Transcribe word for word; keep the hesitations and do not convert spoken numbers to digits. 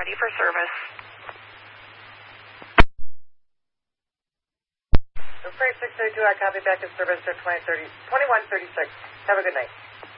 ready for service. Freight six eight two, I copy back in service at twenty thirty, twenty-one thirty-six. Have a good night.